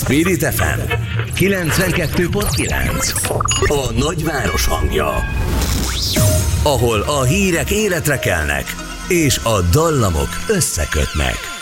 Spirit FM 92.9. A nagyváros hangja. Ahol a hírek életre kelnek, és a dallamok összekötnek.